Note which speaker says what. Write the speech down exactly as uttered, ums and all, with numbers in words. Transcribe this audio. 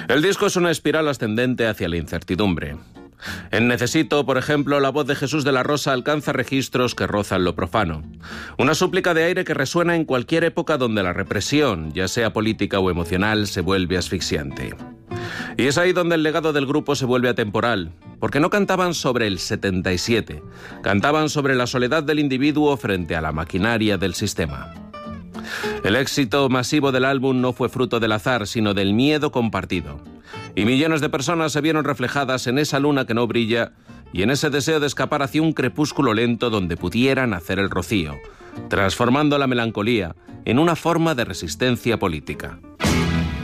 Speaker 1: El disco es una espiral ascendente hacia la incertidumbre. En Necesito, por ejemplo, la voz de Jesús de la Rosa alcanza registros que rozan lo profano. Una súplica de aire que resuena en cualquier época donde la represión, ya sea política o emocional, se vuelve asfixiante. Y es ahí donde el legado del grupo se vuelve atemporal, porque no cantaban sobre el setenta y siete, cantaban sobre la soledad del individuo frente a la maquinaria del sistema. El éxito masivo del álbum no fue fruto del azar, sino del miedo compartido. Y millones de personas se vieron reflejadas en esa luna que no brilla y en ese deseo de escapar hacia un crepúsculo lento donde pudiera nacer el rocío, transformando la melancolía en una forma de resistencia política.